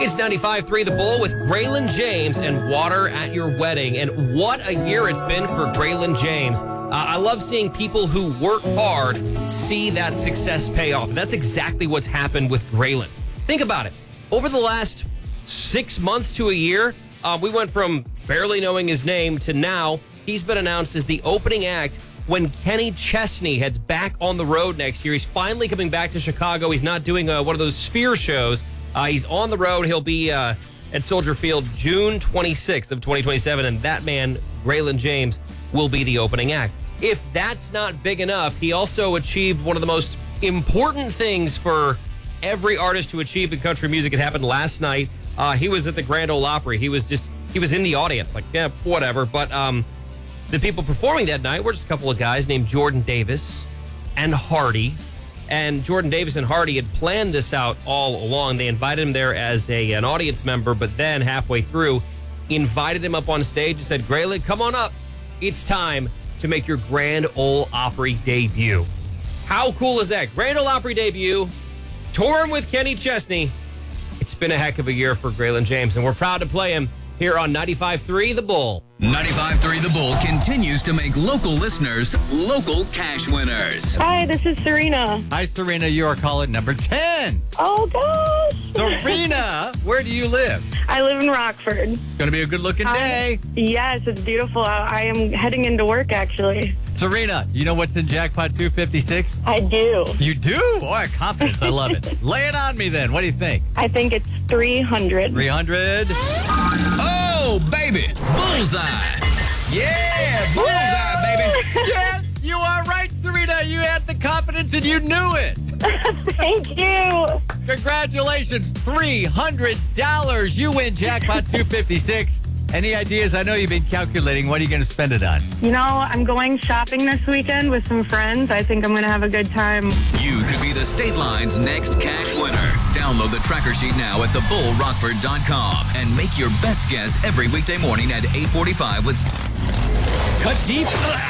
It's 95.3 The Bull with Braylon James and Water at Your Wedding. And what a year it's been for Braylon James. I love seeing people who work hard see that success pay off. And that's exactly what's happened with Braylon. Think about it. Over the last 6 months to a year, we went from barely knowing his name to now he's been announced as the opening act when Kenny Chesney heads back on the road next year. He's finally coming back to Chicago. He's not doing one of those Sphere shows. He's on the road. He'll be at Soldier Field June 26th of 2027, and that man, Braylon James, will be the opening act. If that's not big enough, he also achieved one of the most important things for every artist to achieve in country music. It happened last night. He was at the Grand Ole Opry. He was in the audience, like, yeah, whatever. But the people performing that night were just a couple of guys named Jordan Davis and Hardy. And Jordan Davis and Hardy had planned this out all along. They invited him there as an audience member, but then halfway through, invited him up on stage and said, Braylon, come on up. It's time to make your Grand Ole Opry debut. How cool is that? Grand Ole Opry debut, touring with Kenny Chesney. It's been a heck of a year for Braylon James, and we're proud to play him here on 95.3 The Bull. 95.3 The Bull continues to make local listeners local cash winners. Hi, this is Serena. Hi, Serena. You are calling number 10. Oh, gosh. Serena, where do you live? I live in Rockford. Going to be a good-looking day. Yes, it's beautiful. I am heading into work, actually. Serena, you know what's in Jackpot 256? I do. You do? Oh, confidence. I love it. Lay it on me then. What do you think? I think it's 300. 300. Oh, baby. Bullseye. Yeah, bullseye, baby. Yes, you are right, Serena. You had the confidence and you knew it. Thank you. Congratulations. $300. You win Jackpot 256. Any ideas? I know you've been calculating. What are you going to spend it on? You know, I'm going shopping this weekend with some friends. I think I'm going to have a good time. You could be the State Line's next cash winner. Download the tracker sheet now at thebullrockford.com and make your best guess every weekday morning at 8:45 with... Cut deep.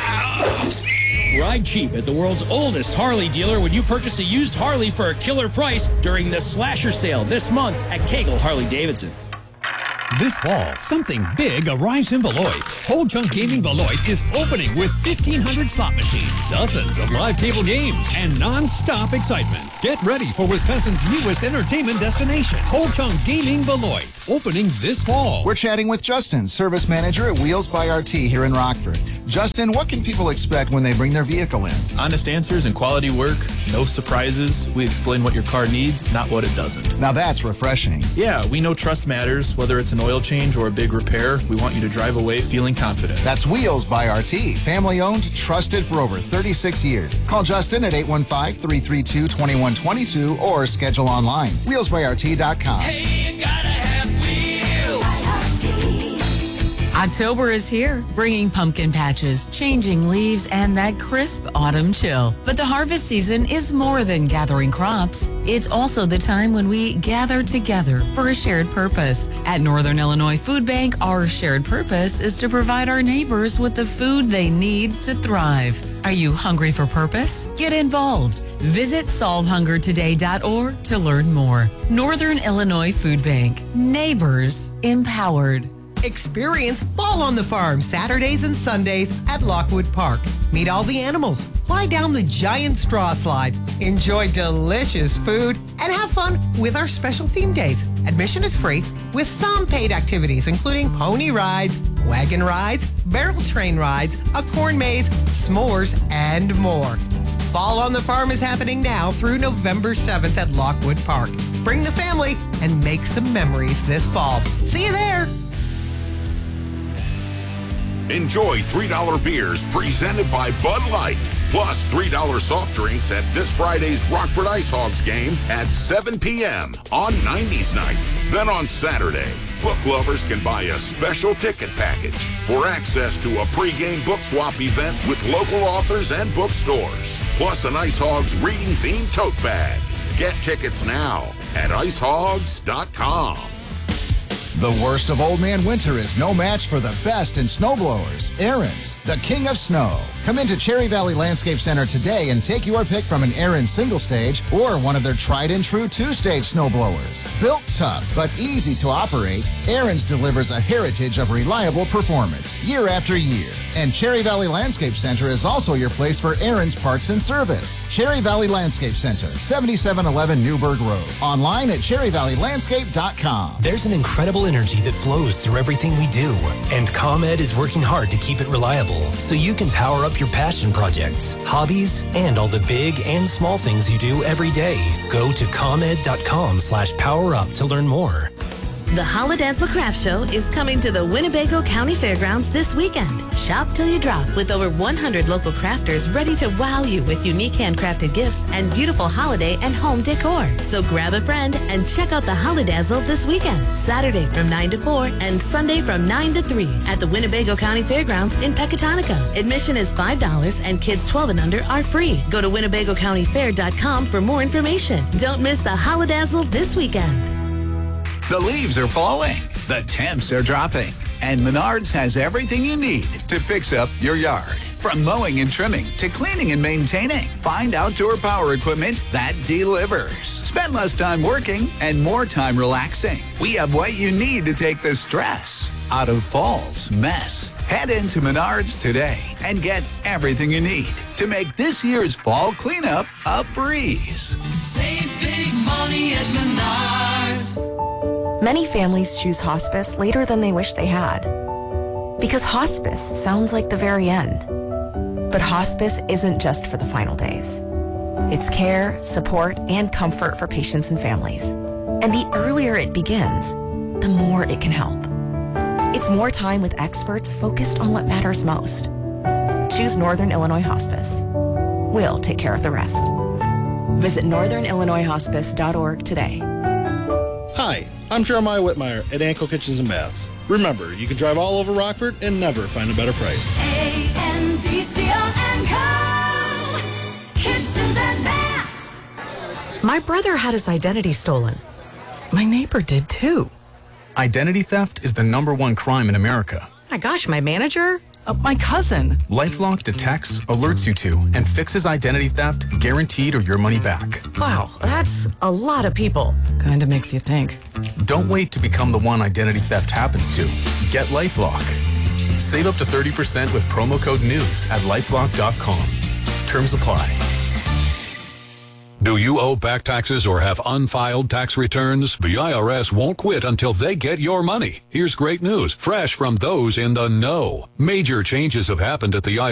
Ride cheap at the world's oldest Harley dealer when you purchase a used Harley for a killer price during the Slasher Sale this month at Kegel Harley-Davidson. This fall, something big arrives in Beloit. Whole Chunk Gaming Beloit is opening with 1,500 slot machines, dozens of live table games, and non-stop excitement. Get ready for Wisconsin's newest entertainment destination, Whole Chunk Gaming Beloit, opening this fall. We're chatting with Justin, service manager at Wheels by RT here in Rockford. Justin, what can people expect when they bring their vehicle in? Honest answers and quality work, no surprises. We explain what your car needs, not what it doesn't. Now that's refreshing. Yeah, we know trust matters, whether it's an oil change or a big repair. We want you to drive away feeling confident. That's Wheels by RT. Family owned, trusted for over 36 years. Call Justin at 815-332-2122 or schedule online. WheelsByRT.com. Hey, you gotta have Wheels. October is here, bringing pumpkin patches, changing leaves, and that crisp autumn chill. But the harvest season is more than gathering crops. It's also the time when we gather together for a shared purpose. At Northern Illinois Food Bank, our shared purpose is to provide our neighbors with the food they need to thrive. Are you hungry for purpose? Get involved. Visit solvehungertoday.org to learn more. Northern Illinois Food Bank. Neighbors empowered. Experience Fall on the Farm Saturdays and Sundays at Lockwood Park. Meet all the animals, fly down the giant straw slide, enjoy delicious food, and have fun with our special theme days. Admission is free with some paid activities, including pony rides, wagon rides, barrel train rides, a corn maze, s'mores, and more. Fall on the Farm is happening now through November 7th at Lockwood Park. Bring the family and make some memories this fall. See you there. Enjoy $3 beers presented by Bud Light, plus $3 soft drinks at this Friday's Rockford Ice Hogs game at 7 p.m. on 90s night. Then on Saturday, book lovers can buy a special ticket package for access to a pregame book swap event with local authors and bookstores, plus an Ice Hogs reading-themed tote bag. Get tickets now at icehogs.com. The worst of Old Man Winter is no match for the best in snowblowers. Aaron's, the king of snow. Come into Cherry Valley Landscape Center today and take your pick from an Aaron's single stage or one of their tried and true 2-stage snowblowers. Built tough but easy to operate, Aaron's delivers a heritage of reliable performance year after year. And Cherry Valley Landscape Center is also your place for Aaron's parts and service. Cherry Valley Landscape Center, 7711 Newburgh Road. Online at cherryvalleylandscape.com. There's an incredible energy that flows through everything we do, and ComEd is working hard to keep it reliable so you can power up your passion projects, hobbies, and all the big and small things you do every day. Go to ComEd.com/powerup to learn more. The Holidazzle Craft Show is coming to the Winnebago County Fairgrounds this weekend. Shop till you drop with over 100 local crafters ready to wow you with unique handcrafted gifts and beautiful holiday and home decor. So grab a friend and check out the Holidazzle this weekend, Saturday from 9 to 4 and Sunday from 9 to 3 at the Winnebago County Fairgrounds in Pecatonica. Admission is $5 and kids 12 and under are free. Go to WinnebagoCountyFair.com for more information. Don't miss the Holidazzle this weekend. The leaves are falling, the temps are dropping, and Menards has everything you need to fix up your yard. From mowing and trimming to cleaning and maintaining, find outdoor power equipment that delivers. Spend less time working and more time relaxing. We have what you need to take the stress out of fall's mess. Head into Menards today and get everything you need to make this year's fall cleanup a breeze. Save big money at Menards. Many families choose hospice later than they wish they had. Because hospice sounds like the very end. But hospice isn't just for the final days. It's care, support, and comfort for patients and families. And the earlier it begins, the more it can help. It's more time with experts focused on what matters most. Choose Northern Illinois Hospice. We'll take care of the rest. Visit northernillinoishospice.org today. Hi, I'm Jeremiah Whitmire at Ankle Kitchens and Baths. Remember, you can drive all over Rockford and never find a better price. A-N-D-C-O-N-Co. Kitchens and Baths. My brother had his identity stolen. My neighbor did too. Identity theft is the #1 crime in America. My gosh, my manager? My cousin. LifeLock detects, alerts you to, and fixes identity theft guaranteed or your money back. Wow, that's a lot of people. Kind of makes you think. Don't wait to become the one identity theft happens to. Get LifeLock. Save up to 30% with promo code NEWS at LifeLock.com. Terms apply. Do you owe back taxes or have unfiled tax returns? The IRS won't quit until they get your money. Here's great news, fresh from those in the know. Major changes have happened at the IRS.